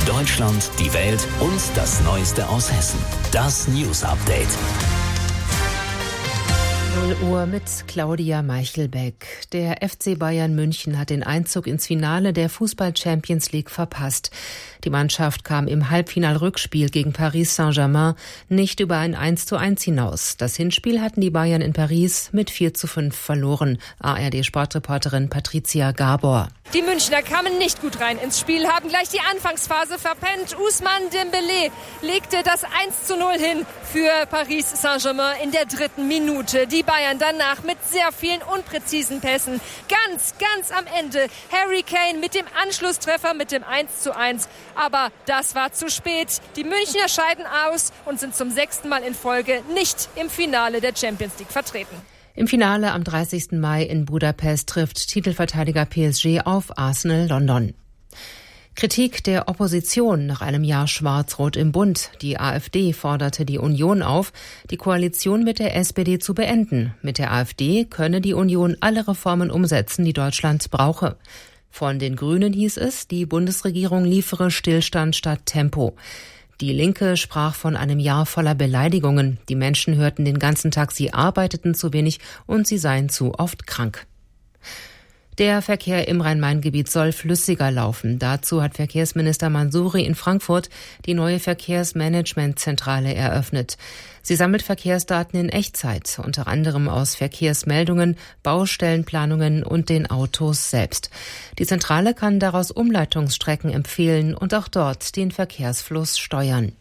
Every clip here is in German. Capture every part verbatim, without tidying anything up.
Deutschland, die Welt und das Neueste aus Hessen. Das News Update. null Uhr mit Claudia Meichelbeck. Der F C Bayern München hat den Einzug ins Finale der Fußball-Champions League verpasst. Die Mannschaft kam im Halbfinal-Rückspiel gegen Paris Saint-Germain nicht über ein eins zu eins hinaus. Das Hinspiel hatten die Bayern in Paris mit vier zu fünf verloren. A R D-Sportreporterin Patricia Gabor. Die Münchner kamen nicht gut rein ins Spiel, haben gleich die Anfangsphase verpennt. Ousmane Dembélé legte das eins zu null hin für Paris Saint-Germain in der dritten Minute. Die Bayern danach mit sehr vielen unpräzisen Pässen. Ganz, ganz am Ende Harry Kane mit dem Anschlusstreffer mit dem eins zu eins. Aber das war zu spät. Die Münchner scheiden aus und sind zum sechsten Mal in Folge nicht im Finale der Champions League vertreten. Im Finale am dreißigsten Mai in Budapest trifft Titelverteidiger P S G auf Arsenal London. Kritik der Opposition nach einem Jahr Schwarz-Rot im Bund. Die AfD forderte die Union auf, die Koalition mit der S P D zu beenden. Mit der AfD könne die Union alle Reformen umsetzen, die Deutschland brauche. Von den Grünen hieß es, die Bundesregierung liefere Stillstand statt Tempo. Die Linke sprach von einem Jahr voller Beleidigungen. Die Menschen hörten den ganzen Tag, sie arbeiteten zu wenig und sie seien zu oft krank. Der Verkehr im Rhein-Main-Gebiet soll flüssiger laufen. Dazu hat Verkehrsminister Mansouri in Frankfurt die neue Verkehrsmanagementzentrale eröffnet. Sie sammelt Verkehrsdaten in Echtzeit, unter anderem aus Verkehrsmeldungen, Baustellenplanungen und den Autos selbst. Die Zentrale kann daraus Umleitungsstrecken empfehlen und auch dort den Verkehrsfluss steuern.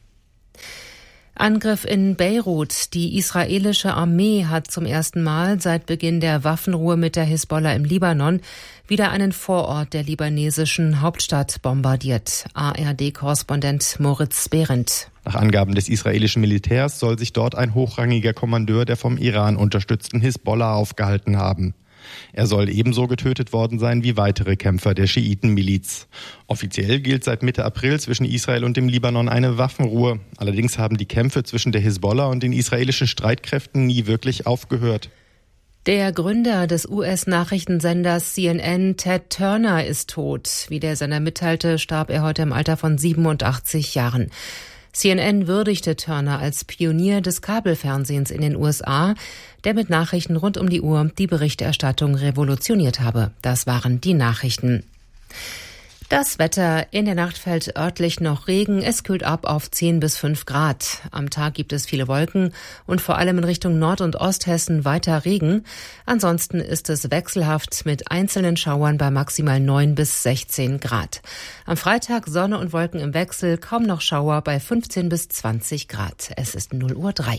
Angriff in Beirut. Die israelische Armee hat zum ersten Mal seit Beginn der Waffenruhe mit der Hisbollah im Libanon wieder einen Vorort der libanesischen Hauptstadt bombardiert. A R D-Korrespondent Moritz Behrendt. Nach Angaben des israelischen Militärs soll sich dort ein hochrangiger Kommandeur der vom Iran unterstützten Hisbollah aufgehalten haben. Er soll ebenso getötet worden sein wie weitere Kämpfer der Schiitenmiliz. Offiziell gilt seit Mitte April zwischen Israel und dem Libanon eine Waffenruhe. Allerdings haben die Kämpfe zwischen der Hisbollah und den israelischen Streitkräften nie wirklich aufgehört. Der Gründer des U S-Nachrichtensenders C N N, Ted Turner, ist tot. Wie der Sender mitteilte, starb er heute im Alter von siebenundachtzig Jahren. C N N würdigte Turner als Pionier des Kabelfernsehens in den U S A, der mit Nachrichten rund um die Uhr die Berichterstattung revolutioniert habe. Das waren die Nachrichten. Das Wetter: In der Nacht fällt örtlich noch Regen. Es kühlt ab auf zehn bis fünf Grad. Am Tag gibt es viele Wolken und vor allem in Richtung Nord- und Osthessen weiter Regen. Ansonsten ist es wechselhaft mit einzelnen Schauern bei maximal neun bis sechzehn Grad. Am Freitag Sonne und Wolken im Wechsel, kaum noch Schauer bei fünfzehn bis zwanzig Grad. Es ist null Uhr drei.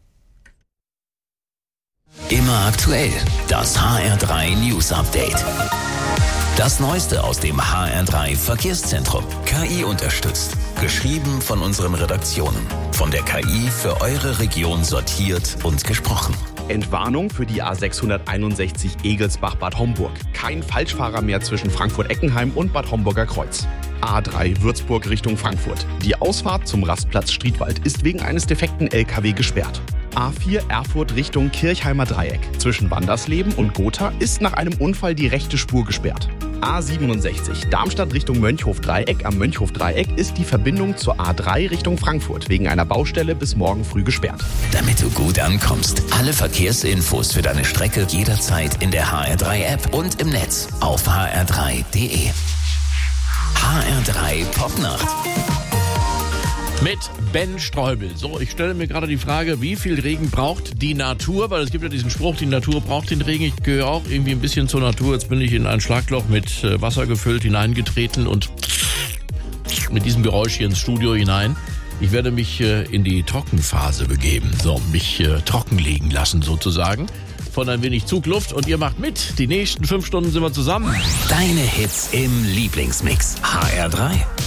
Immer aktuell. Das H R drei News Update. Das Neueste aus dem H R drei Verkehrszentrum. K I unterstützt. Geschrieben von unseren Redaktionen. Von der K I für eure Region sortiert und gesprochen. Entwarnung für die A sechshunderteinundsechzig Egelsbach-Bad Homburg. Kein Falschfahrer mehr zwischen Frankfurt-Eckenheim und Bad Homburger Kreuz. A drei Würzburg Richtung Frankfurt. Die Ausfahrt zum Rastplatz Striedwald ist wegen eines defekten L K W gesperrt. A vier Erfurt Richtung Kirchheimer Dreieck. Zwischen Wandersleben und Gotha ist nach einem Unfall die rechte Spur gesperrt. A siebenundsechzig Darmstadt Richtung Mönchhof-Dreieck. Am Mönchhof-Dreieck ist die Verbindung zur A drei Richtung Frankfurt wegen einer Baustelle bis morgen früh gesperrt. Damit du gut ankommst, alle Verkehrsinfos für deine Strecke jederzeit in der H R drei App und im Netz auf h r drei punkt d e. H R drei Popnacht. Mit Ben Streubel. So, ich stelle mir gerade die Frage, wie viel Regen braucht die Natur? Weil es gibt ja diesen Spruch, die Natur braucht den Regen. Ich gehöre auch irgendwie ein bisschen zur Natur. Jetzt bin ich in ein Schlagloch mit Wasser gefüllt hineingetreten und mit diesem Geräusch hier ins Studio hinein. Ich werde mich in die Trockenphase begeben. So, mich trockenlegen lassen sozusagen. Von ein wenig Zugluft und ihr macht mit. Die nächsten fünf Stunden sind wir zusammen. Deine Hits im Lieblingsmix. H R drei.